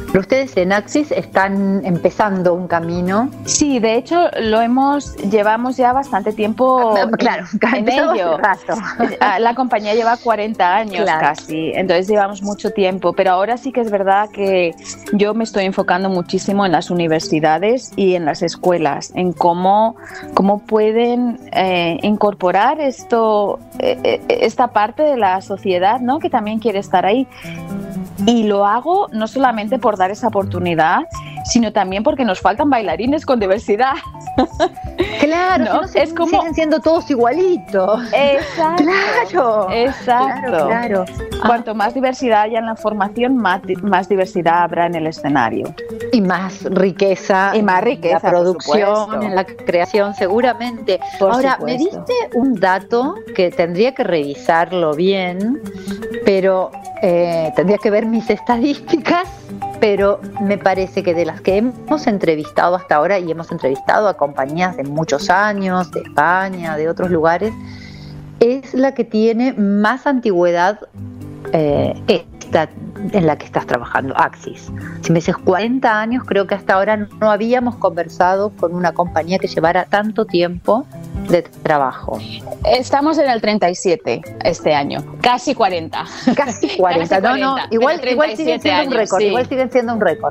Pero ustedes en Axis están empezando un camino. Sí, de hecho llevamos ya bastante tiempo en ello. La compañía lleva 40 años casi, entonces llevamos mucho tiempo, pero ahora sí que es verdad que yo me estoy enfocando muchísimo en las universidades y en las escuelas, en cómo pueden incorporar esta parte de la sociedad, ¿no?, que también quiere estar ahí. Y lo hago no solamente por dar esa oportunidad, sino también porque nos faltan bailarines con diversidad. Claro, ¿no? Si no siguen siendo todos igualitos. Exacto. Claro. Cuanto más diversidad haya en la formación, más diversidad habrá en el escenario. Y más riqueza. En la producción, en la creación, seguramente. Ahora, me diste un dato que tendría que revisarlo bien, pero tendría que ver mis estadísticas, pero me parece que de las que hemos entrevistado hasta ahora, y hemos entrevistado a compañías de muchos años, de España, de otros lugares, es la que tiene más antigüedad esta en la que estás trabajando, Axis. Si me dices 40 años, creo que hasta ahora no habíamos conversado con una compañía que llevara tanto tiempo de trabajo. Estamos en el 37 este año, casi 40. Casi 40. No, igual siguen siendo un récord, igual siguen siendo un récord.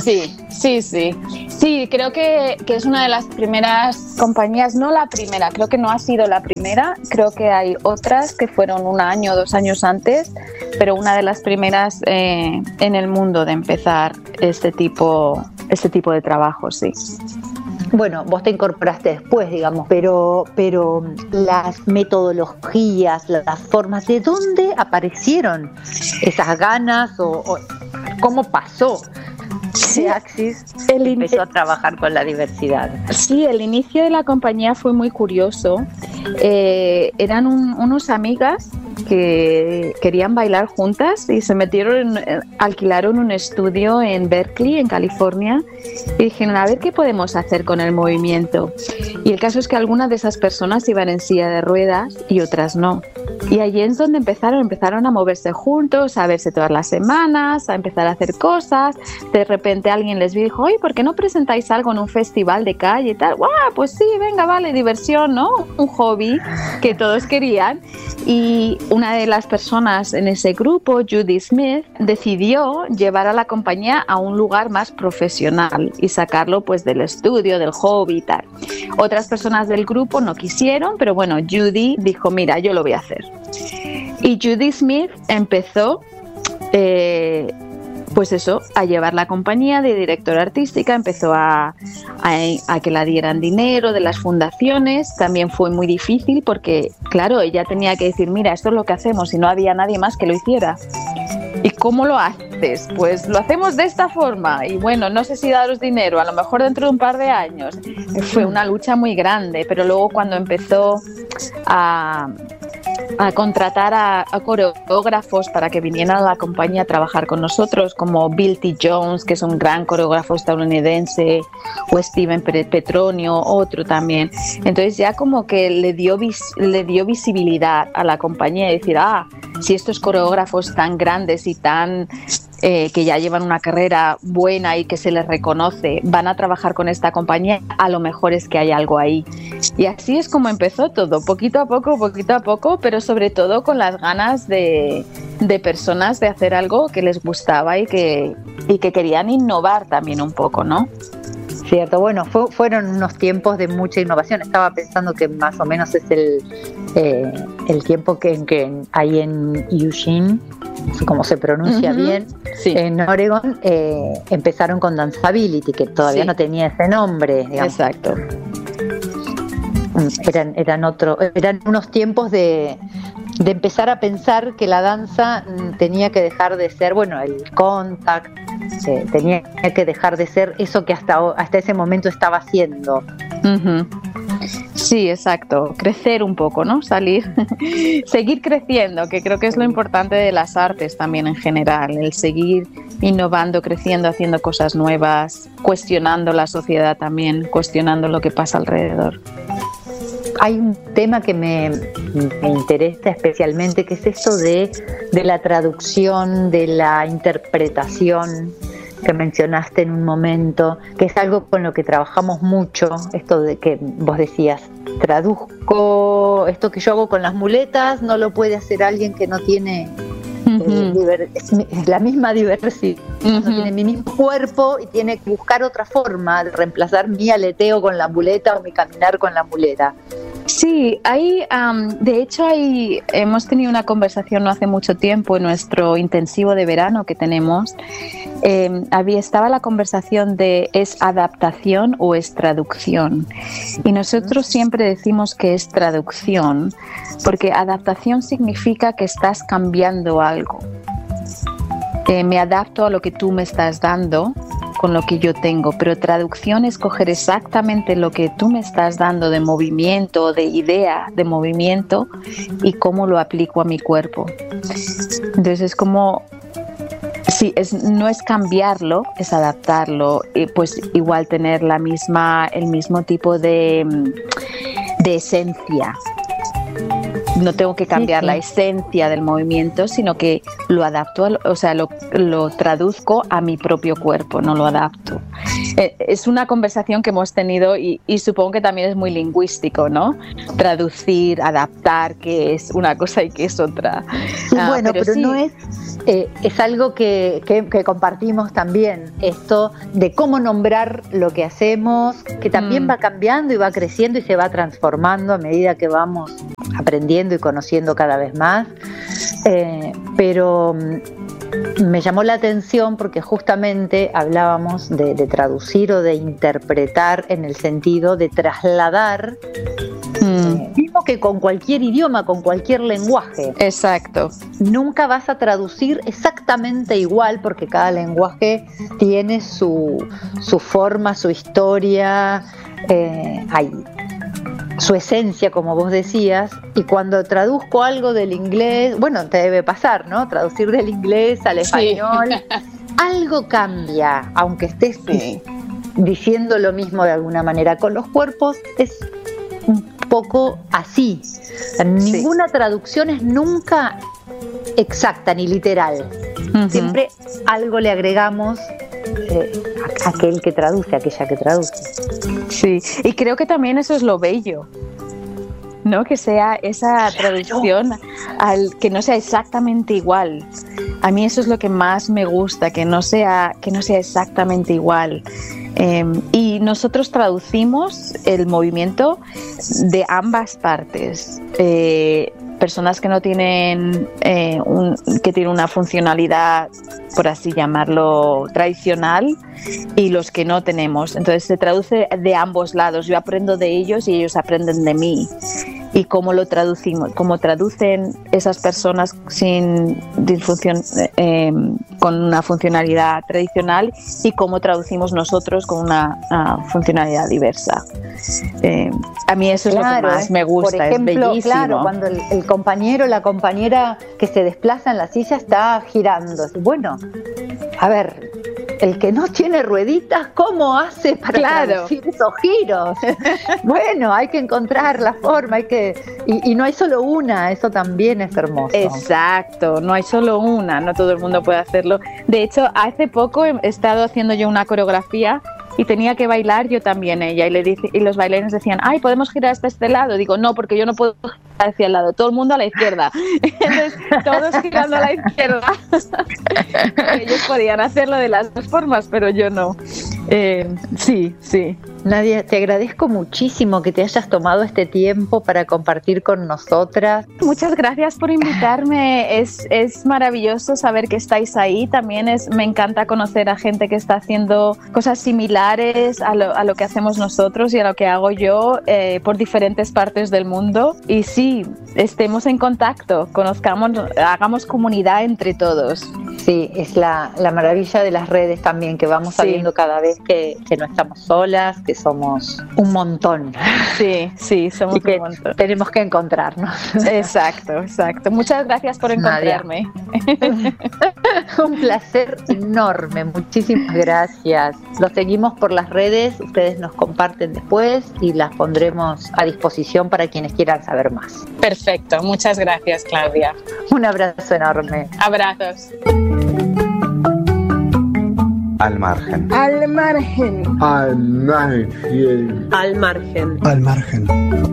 Sí, creo que es una de las primeras compañías, no la primera, creo que no ha sido la primera, creo que hay otras que fueron 1 año o 2 años antes, pero una de las primeras en el mundo de empezar este tipo de trabajo, sí. Bueno, vos te incorporaste después, digamos, pero las metodologías, las formas, ¿de dónde aparecieron esas ganas o cómo pasó que Axis empezó a trabajar con la diversidad? Sí, el inicio de la compañía fue muy curioso. Eran unos amigas que querían bailar juntas y se alquilaron un estudio en Berkeley, en California, y dijeron, a ver qué podemos hacer con el movimiento. Y el caso es que algunas de esas personas iban en silla de ruedas y otras no. Y allí es donde empezaron a moverse juntos, a verse todas las semanas, a empezar a hacer cosas. De repente alguien les dijo, oye, ¿por qué no presentáis algo en un festival de calle y tal? ¡Guau! Pues sí, venga, vale, diversión, ¿no? Un hobby que todos querían. Y una de las personas en ese grupo, Judy Smith, decidió llevar a la compañía a un lugar más profesional y sacarlo pues del estudio, del hobby y tal. Otras personas del grupo no quisieron, pero bueno, Judy dijo, mira, yo lo voy a hacer. Y Judy Smith empezó a llevar la compañía de directora artística, empezó a que la dieran dinero de las fundaciones. También fue muy difícil porque, claro, ella tenía que decir, mira, esto es lo que hacemos, y no había nadie más que lo hiciera. ¿Y cómo lo haces? Pues lo hacemos de esta forma, y bueno, no sé si daros dinero, a lo mejor dentro de un par de años. Fue una lucha muy grande, pero luego cuando empezó a contratar a coreógrafos para que vinieran a la compañía a trabajar con nosotros, como Bill T. Jones, que es un gran coreógrafo estadounidense, o Steven Petronio, otro también. Entonces ya como que le dio visibilidad a la compañía, y decir, si estos coreógrafos tan grandes y tan que ya llevan una carrera buena y que se les reconoce, van a trabajar con esta compañía, a lo mejor es que hay algo ahí. Y así es como empezó todo, poquito a poco, pero sobre todo con las ganas de personas de hacer algo que les gustaba y que querían innovar también un poco, ¿no? Cierto, bueno, fueron unos tiempos de mucha innovación. Estaba pensando que más o menos es el tiempo que hay en Eugene, como se pronuncia bien, sí. En Oregon, empezaron con Danceability, que todavía no tenía ese nombre, digamos. Exacto. Eran unos tiempos de empezar a pensar que la danza tenía que dejar de ser, el contact, tenía que dejar de ser eso que hasta ese momento estaba haciendo. Uh-huh. Sí, exacto, crecer un poco, ¿no? Salir, seguir creciendo, que creo que es lo importante de las artes también en general, el seguir innovando, creciendo, haciendo cosas nuevas, cuestionando la sociedad también, cuestionando lo que pasa alrededor. Hay un tema que me interesa especialmente, que es esto de la traducción, de la interpretación. que mencionaste en un momento, que es algo con lo que trabajamos mucho, esto de que vos decías, traduzco esto que yo hago con las muletas, no lo puede hacer alguien que no tiene la misma diversidad, no tiene mi mismo cuerpo y tiene que buscar otra forma de reemplazar mi aleteo con la muleta o mi caminar con la muleta. Sí, de hecho hemos tenido una conversación no hace mucho tiempo en nuestro intensivo de verano que tenemos. Estaba la conversación de ¿es adaptación o es traducción? Y nosotros siempre decimos que es traducción, porque adaptación significa que estás cambiando algo. Me adapto a lo que tú me estás dando con lo que yo tengo, pero traducción es coger exactamente lo que tú me estás dando de movimiento, de idea de movimiento y cómo lo aplico a mi cuerpo. Entonces es como, sí, no es cambiarlo, es adaptarlo, y pues igual tener el mismo tipo de esencia. No tengo que cambiar la esencia del movimiento, sino que lo adapto, lo traduzco a mi propio cuerpo, no lo adapto. Es una conversación que hemos tenido y supongo que también es muy lingüístico, ¿no? Traducir, adaptar, qué es una cosa y qué es otra. Sí, pero sí. No es algo que compartimos también, esto de cómo nombrar lo que hacemos, que también va cambiando y va creciendo y se va transformando a medida que vamos aprendiendo y conociendo cada vez más, pero me llamó la atención porque justamente hablábamos de traducir o de interpretar en el sentido de trasladar, mismo que con cualquier idioma, con cualquier lenguaje. Exacto. Nunca vas a traducir exactamente igual porque cada lenguaje tiene su forma, su historia, su esencia, como vos decías, y cuando traduzco algo del inglés, bueno, te debe pasar, ¿no? Traducir del inglés al español, algo cambia, aunque estés diciendo lo mismo de alguna manera. Con los cuerpos es un poco así. Ninguna traducción es nunca exacta ni literal. Siempre algo le agregamos a aquel que traduce, a aquella que traduce. Sí, y creo que también eso es lo bello, ¿no? Que sea esa traducción que no sea exactamente igual. A mí eso es lo que más me gusta, que no sea exactamente igual. Y nosotros traducimos el movimiento de ambas partes. Personas que no tienen que tienen una funcionalidad, por así llamarlo, tradicional, y los que no tenemos. Entonces se traduce de ambos lados. Yo aprendo de ellos y ellos aprenden de mí. Y cómo lo traducimos, cómo traducen esas personas sin disfunción, con una funcionalidad tradicional, y cómo traducimos nosotros con una funcionalidad diversa. A mí eso es lo que más me gusta. Por ejemplo, es bellísimo. Claro, cuando el compañero o la compañera que se desplaza en la silla está girando. Bueno, a ver, el que no tiene rueditas, ¿cómo hace para traducir esos giros? Bueno, hay que encontrar la forma, y no hay solo una, eso también es hermoso. Exacto, no hay solo una, no todo el mundo puede hacerlo. De hecho, hace poco he estado haciendo yo una coreografía y tenía que bailar yo también ella, y los bailarines decían, ay, ¿podemos girar hasta este lado? Digo, no, porque yo no puedo girar hacia el lado, todo el mundo a la izquierda. Entonces, todos girando a la izquierda. Ellos podían hacerlo de las dos formas, pero yo no. Sí. Nadia, te agradezco muchísimo que te hayas tomado este tiempo para compartir con nosotras. Muchas gracias por invitarme. Es maravilloso saber que estáis ahí. También me encanta conocer a gente que está haciendo cosas similares a lo que hacemos nosotros y a lo que hago yo por diferentes partes del mundo. Y sí, estemos en contacto, conozcamos, hagamos comunidad entre todos. Sí, es la maravilla de las redes también, que vamos sabiendo cada vez que no estamos solas, que somos un montón. Sí, somos un montón. Tenemos que encontrarnos. Exacto. Muchas gracias por encontrarme. Un placer enorme, muchísimas gracias. Lo seguimos por las redes, ustedes nos comparten después y las pondremos a disposición para quienes quieran saber más. Perfecto, muchas gracias, Claudia. Un abrazo enorme. Abrazos. Al margen. Al margen. Al margen. Al margen. Al margen.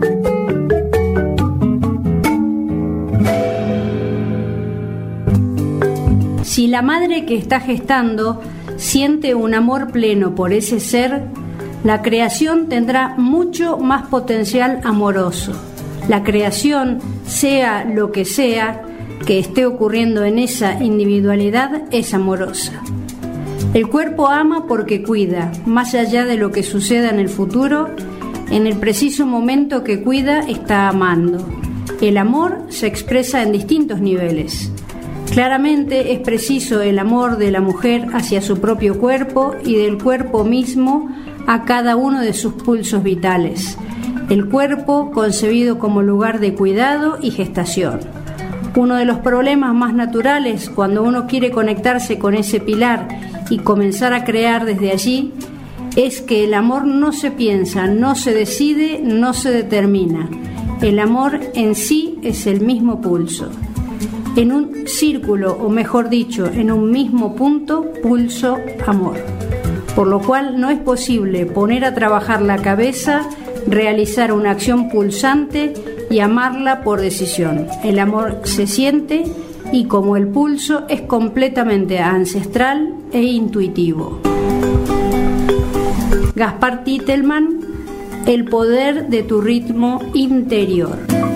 Si la madre que está gestando siente un amor pleno por ese ser, la creación tendrá mucho más potencial amoroso. La creación, sea lo que sea que esté ocurriendo en esa individualidad, es amorosa. El cuerpo ama porque cuida, más allá de lo que suceda en el futuro, en el preciso momento que cuida está amando. El amor se expresa en distintos niveles. Claramente es preciso el amor de la mujer hacia su propio cuerpo y del cuerpo mismo a cada uno de sus pulsos vitales. El cuerpo concebido como lugar de cuidado y gestación. Uno de los problemas más naturales cuando uno quiere conectarse con ese pilar y comenzar a crear desde allí es que el amor no se piensa, no se decide, no se determina. El amor en sí es el mismo pulso. En un círculo, o mejor dicho, en un mismo punto, pulso, amor. Por lo cual no es posible poner a trabajar la cabeza, realizar una acción pulsante y amarla por decisión. El amor se siente y como el pulso es completamente ancestral e intuitivo. Gaspar Titelman, El poder de tu ritmo interior.